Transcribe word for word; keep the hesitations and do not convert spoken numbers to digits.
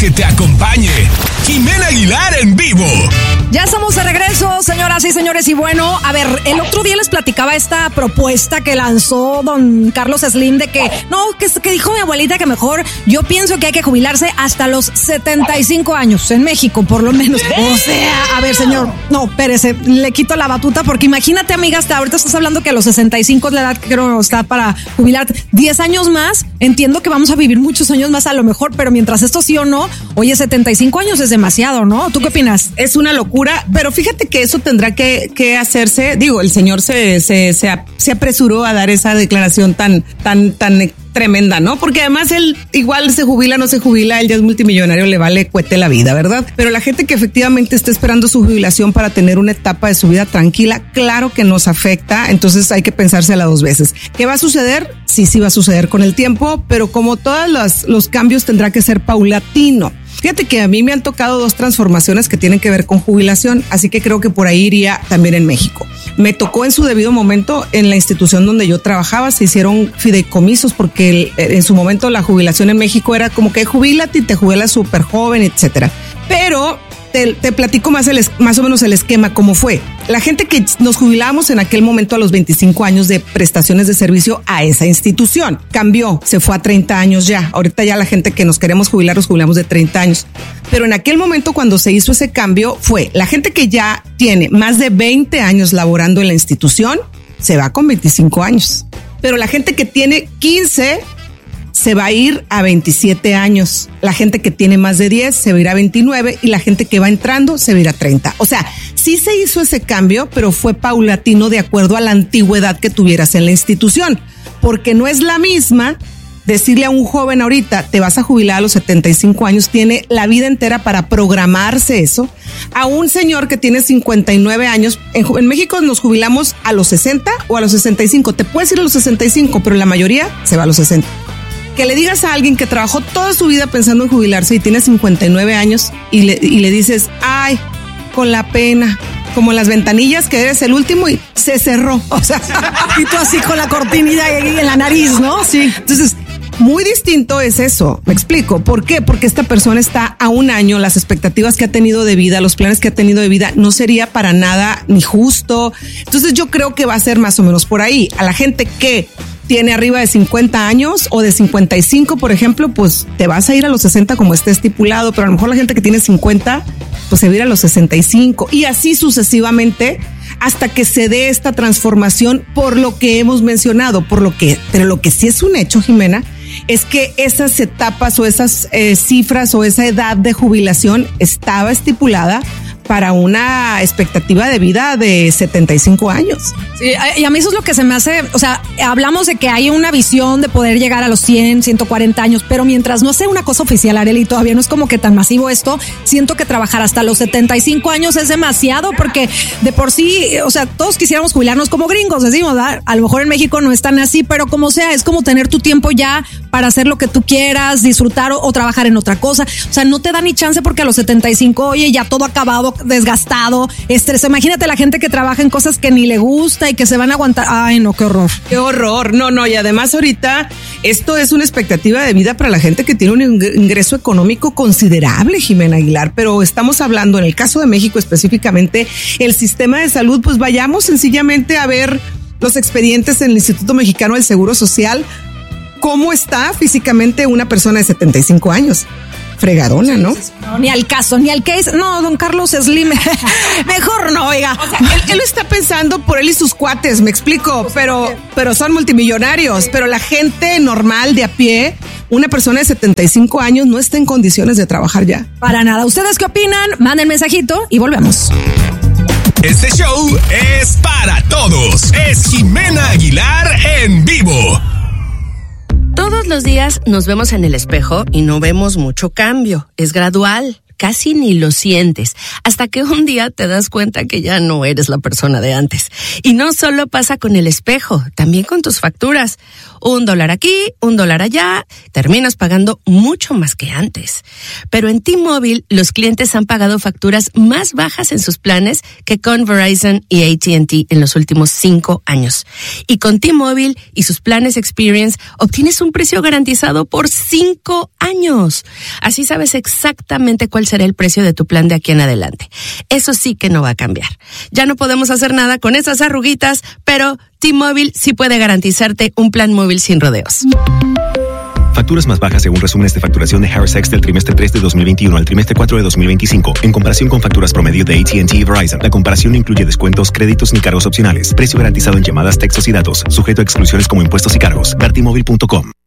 que te acompañe. Jimena Aguilar en vivo. Ya estamos de regreso, señoras y señores. Y bueno, a ver, el otro día les platicaba esta propuesta que lanzó don Carlos Slim de que, no, que, que dijo mi abuelita que mejor, yo pienso que hay que jubilarse hasta los setenta y cinco años, en México, por lo menos. O sea, a ver, señor, no, espérese, le quito la batuta, porque imagínate, amiga, hasta ahorita estás hablando que a los sesenta y cinco es la edad que creo está para jubilar. diez años más, entiendo que vamos a vivir muchos años más a lo mejor, pero mientras esto sí o no, oye, setenta y cinco años es demasiado, ¿no? ¿Tú qué opinas? Es una locura, pero fíjate que eso tendrá que, que hacerse. Digo, el señor se, se, se, se apresuró a dar esa declaración tan, tan, tan tremenda, ¿no? Porque además él igual se jubila, no se jubila, él ya es multimillonario, le vale cuete la vida, ¿verdad? Pero la gente que efectivamente está esperando su jubilación para tener una etapa de su vida tranquila, claro que nos afecta, entonces hay que pensársela dos veces. ¿Qué va a suceder? Sí, sí va a suceder con el tiempo, pero como todos los, los cambios tendrá que ser paulatino. Fíjate que a mí me han tocado dos transformaciones que tienen que ver con jubilación, así que creo que por ahí iría también en México. Me tocó en su debido momento en la institución donde yo trabajaba, se hicieron fideicomisos porque el, en su momento la jubilación en México era como que jubílate y te jubilas súper joven, etcétera. Pero te, te platico más, el, más o menos el esquema, cómo fue. La gente que nos jubilábamos en aquel momento a los veinticinco años de prestaciones de servicio a esa institución. Cambió, se fue a treinta años ya. Ahorita ya la gente que nos queremos jubilar nos jubilamos de treinta años. Pero en aquel momento cuando se hizo ese cambio fue la gente que ya tiene más de veinte años laborando en la institución, se va con veinticinco años. Pero la gente que tiene quince se va a ir a veintisiete años. La gente que tiene más de diez se va a ir a veintinueve y la gente que va entrando se va a ir a treinta. O sea, sí se hizo ese cambio, pero fue paulatino de acuerdo a la antigüedad que tuvieras en la institución. Porque no es la misma decirle a un joven ahorita, te vas a jubilar a los setenta y cinco años, tiene la vida entera para programarse eso, a un señor que tiene cincuenta y nueve años. En, en México nos jubilamos a los sesenta o a los sesenta y cinco. Te puedes ir a los sesenta y cinco, pero la mayoría se va a los sesenta. Que le digas a alguien que trabajó toda su vida pensando en jubilarse y tiene cincuenta y nueve años y le, y le dices, ay, con la pena, como en las ventanillas que eres el último y se cerró. O sea, y tú así con la cortinilla ahí en la nariz, ¿no? Sí. Entonces, muy distinto es eso. Me explico. ¿Por qué? Porque esta persona está a un año, las expectativas que ha tenido de vida, los planes que ha tenido de vida, no sería para nada ni justo. Entonces yo creo que va a ser más o menos por ahí. A la gente que tiene arriba de cincuenta años o de cincuenta y cinco, por ejemplo, pues te vas a ir a los sesenta como esté estipulado, pero a lo mejor la gente que tiene cincuenta, pues se va a ir a los sesenta y cinco y así sucesivamente hasta que se dé esta transformación por lo que hemos mencionado, por lo que, pero lo que sí es un hecho, Jimena, es que esas etapas o esas eh, cifras o esa edad de jubilación estaba estipulada para una expectativa de vida de setenta y cinco años. Sí, y a mí eso es lo que se me hace, o sea, hablamos de que hay una visión de poder llegar a los cien, ciento cuarenta años, pero mientras no sea una cosa oficial, Arely, todavía no es como que tan masivo esto, siento que trabajar hasta los setenta y cinco años es demasiado, porque de por sí, o sea, todos quisiéramos jubilarnos como gringos, decimos, ¿verdad? A lo mejor en México no es tan así, pero como sea, es como tener tu tiempo ya para hacer lo que tú quieras, disfrutar o, o trabajar en otra cosa. O sea, no te da ni chance porque a los setenta y cinco, oye, ya todo acabado, desgastado, estrés. Imagínate la gente que trabaja en cosas que ni le gusta y que se van a aguantar. Ay, no, qué horror. Qué horror. No, no, y además ahorita esto es una expectativa de vida para la gente que tiene un ingreso económico considerable, Jimena Aguilar, pero estamos hablando en el caso de México específicamente, el sistema de salud, pues vayamos sencillamente a ver los expedientes en el Instituto Mexicano del Seguro Social, cómo está físicamente una persona de setenta y cinco años. Fregadona, ¿no? No, ni al caso, ni al case. No, don Carlos Slim, mejor no, oiga. O sea, él, él lo está pensando por él y sus cuates, me explico, pero, pero son multimillonarios, sí. Pero la gente normal de a pie, una persona de setenta y cinco años no está en condiciones de trabajar ya. Para nada. ¿Ustedes qué opinan? Manden mensajito y volvemos. Este show es para todos. Es Jimena Aguilar en vivo. Todos los días nos vemos en el espejo y no vemos mucho cambio. Es gradual, casi ni lo sientes, hasta que un día te das cuenta que ya no eres la persona de antes. Y no solo pasa con el espejo, también con tus facturas. un dólar aquí, un dólar allá, terminas pagando mucho más que antes. Pero en T-Mobile, los clientes han pagado facturas más bajas en sus planes que con Verizon y A T and T en los últimos cinco años. Y con T-Mobile y sus planes Experience, obtienes un precio garantizado por cinco años. Así sabes exactamente cuál será el precio de tu plan de aquí en adelante. Eso sí que no va a cambiar. Ya no podemos hacer nada con esas arruguitas, pero T-Mobile sí puede garantizarte un plan móvil sin rodeos. Facturas más bajas según resúmenes de facturación de Harris X del trimestre tres de dos mil veintiuno al trimestre cuatro de dos mil veinticinco. En comparación con facturas promedio de A T and T y Verizon, la comparación no incluye descuentos, créditos ni cargos opcionales. Precio garantizado en llamadas, textos y datos. Sujeto a exclusiones como impuestos y cargos. ver t mobile punto com.